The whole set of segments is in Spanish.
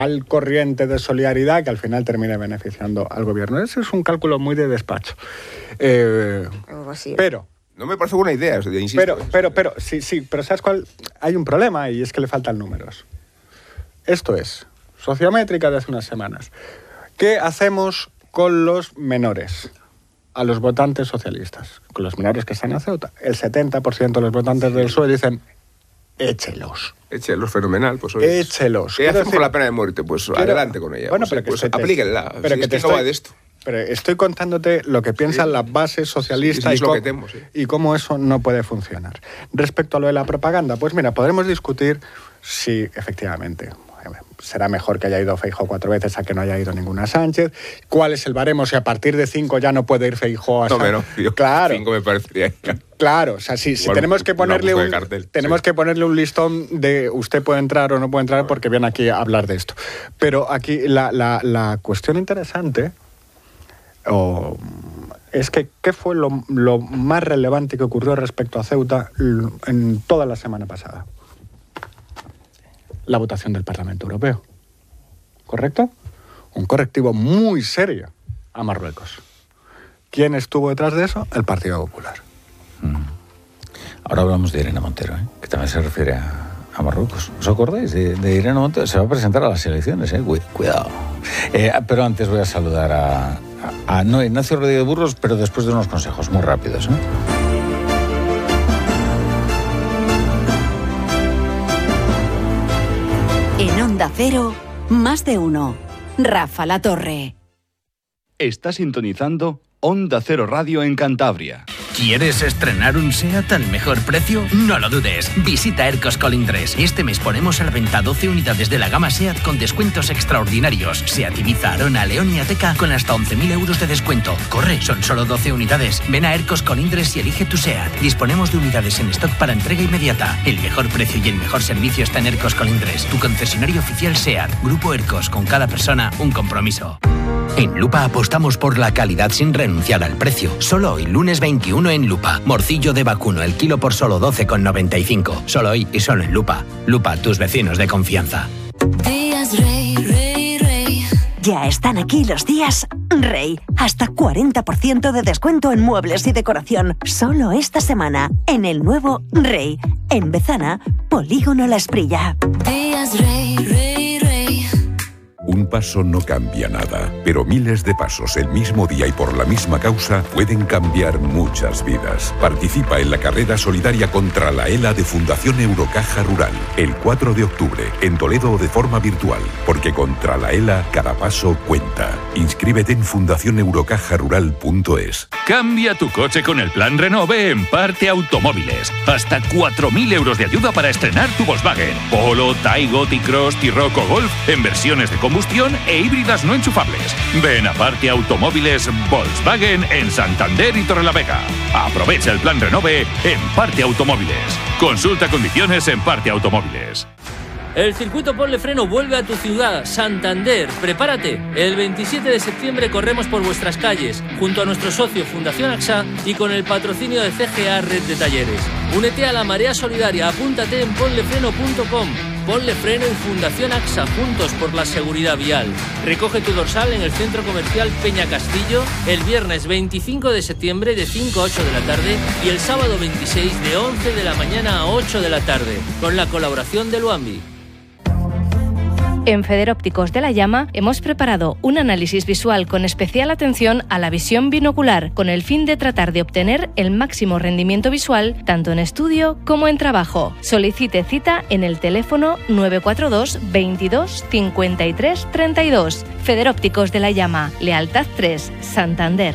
al corriente de solidaridad que al final termine beneficiando al gobierno. Ese es un cálculo muy de despacho. Pero... No me parece buena idea, insisto. Pero ¿sabes cuál? Hay un problema y es que le faltan números. Esto es sociométrica de hace unas semanas. ¿Qué hacemos con los menores? A los votantes socialistas, con los menores que están en Ceuta. El 70% de los votantes del PSOE dicen, échelos. Échelos, fenomenal. Pues, échelos. ¿Qué hacemos con la pena de muerte? Pues adelante con ella. Bueno, pues aplíquenla. Pero que no va de esto. Pero estoy contándote lo que piensan las bases socialistas y cómo eso no puede funcionar. Respecto a lo de la propaganda, pues mira, podremos discutir si efectivamente será mejor que haya ido Feijóo 4 veces a que no haya ido ninguna Sánchez. ¿Cuál es el baremo? Si a partir de 5 ya no puede ir Feijóo a Sánchez. No, claro. 5 me parecería. Claro, o sea, si tenemos que ponerle que ponerle un listón de usted puede entrar o no puede entrar porque viene aquí a hablar de esto. Pero aquí la cuestión interesante es que ¿qué fue lo más relevante que ocurrió respecto a Ceuta en toda la semana pasada? La votación del Parlamento Europeo. ¿Correcto? Un correctivo muy serio a Marruecos. ¿Quién estuvo detrás de eso? El Partido Popular. Ahora hablamos de Irene Montero, que también se refiere a Marruecos. ¿Os acordáis de Irene Montero? Se va a presentar a las elecciones, cuidado. Pero antes voy a saludar a Ignacio Rodríguez Burgos, pero después de unos consejos muy rápidos. En Onda Cero, más de uno. Rafa La Torre. Está sintonizando Onda Cero Radio en Cantabria. ¿Quieres estrenar un SEAT al mejor precio? No lo dudes. Visita Ercos Colindres. Este mes ponemos a la venta 12 unidades de la gama SEAT con descuentos extraordinarios. SEAT Ibiza, Arona, León y Ateca con hasta 11.000 euros de descuento. Corre, son solo 12 unidades. Ven a Ercos Colindres y elige tu SEAT. Disponemos de unidades en stock para entrega inmediata. El mejor precio y el mejor servicio está en Ercos Colindres, tu concesionario oficial SEAT. Grupo Ercos, con cada persona un compromiso. En Lupa apostamos por la calidad sin renunciar al precio. Solo hoy, lunes 21 en Lupa. Morcillo de vacuno, el kilo por solo 12,95. Solo hoy y solo en Lupa. Lupa, tus vecinos de confianza. Días Rey, Rey, Rey. Ya están aquí los días Rey. Hasta 40% de descuento en muebles y decoración. Solo esta semana. En el nuevo Rey. En Bezana, Polígono La Esprilla. Días Rey, Rey, Rey. Un paso no cambia nada, pero miles de pasos el mismo día y por la misma causa pueden cambiar muchas vidas. Participa en la carrera solidaria contra la ELA de Fundación Eurocaja Rural, el 4 de octubre, en Toledo o de forma virtual, porque contra la ELA cada paso cuenta. Inscríbete en fundacioneurocajarural.es. Cambia tu coche con el plan Renove en Parte Automóviles. Hasta 4.000 euros de ayuda para estrenar tu Volkswagen. Polo, Taigo, T-Cross, T-Roc o Golf en versiones de combustión e híbridas no enchufables. Ven a Parte Automóviles Volkswagen en Santander y Torrelavega. Aprovecha el plan Renove en Parte Automóviles. Consulta condiciones en Parte Automóviles. El circuito Ponle Freno vuelve a tu ciudad, Santander. Prepárate. El 27 de septiembre corremos por vuestras calles, junto a nuestro socio Fundación AXA y con el patrocinio de CGA Red de Talleres. Únete a la marea solidaria. Apúntate en ponlefreno.com. Ponle Freno y Fundación AXA, juntos por la seguridad vial. Recoge tu dorsal en el Centro Comercial Peña Castillo el viernes 25 de septiembre de 5 a 8 de la tarde y el sábado 26 de 11 de la mañana a 8 de la tarde, con la colaboración de Luambi. En Federópticos de La Llama hemos preparado un análisis visual con especial atención a la visión binocular, con el fin de tratar de obtener el máximo rendimiento visual tanto en estudio como en trabajo. Solicite cita en el teléfono 942 22 53 32. Federópticos de La Llama, Lealtad 3, Santander.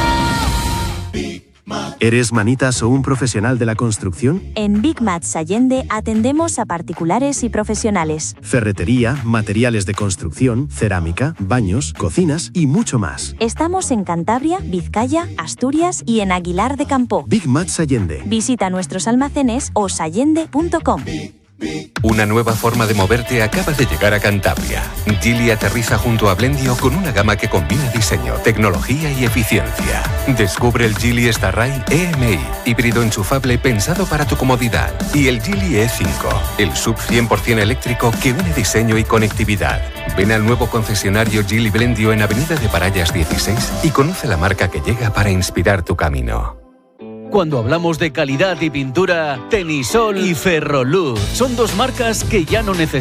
¿Eres manitas o un profesional de la construcción? En Big Mats Allende atendemos a particulares y profesionales. Ferretería, materiales de construcción, cerámica, baños, cocinas y mucho más. Estamos en Cantabria, Vizcaya, Asturias y en Aguilar de Campo. Big Mats Allende. Visita nuestros almacenes o sallende.com. Una nueva forma de moverte acaba de llegar a Cantabria. Geely aterriza junto a Blendio con una gama que combina diseño, tecnología y eficiencia. Descubre el Geely Starray EMI, híbrido enchufable pensado para tu comodidad. Y el Geely E5, el SUV 100% eléctrico que une diseño y conectividad. Ven al nuevo concesionario Geely Blendio en Avenida de Parallas 16 y conoce la marca que llega para inspirar tu camino. Cuando hablamos de calidad y pintura, Tenisol y Ferroluz son dos marcas que ya no necesitan